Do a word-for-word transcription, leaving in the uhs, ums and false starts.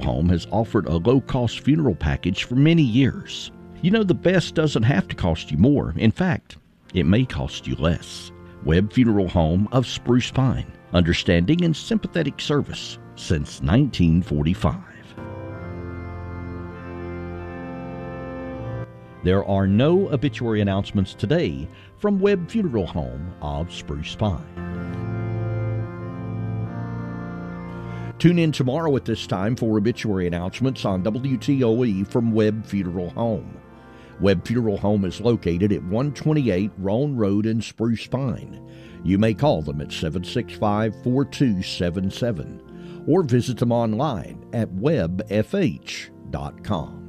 Home has offered a low-cost funeral package for many years. You know, the best doesn't have to cost you more. In fact, it may cost you less. Webb Funeral Home of Spruce Pine. Understanding and sympathetic service since nineteen forty-five. There are no obituary announcements today from Webb Funeral Home of Spruce Pine. Tune in tomorrow at this time for obituary announcements on W T O E from Webb Funeral Home. Webb Funeral Home is located at one twenty-eight Roan Road in Spruce Pine. You may call them at seven six five, four two seven seven or visit them online at webb f h dot com.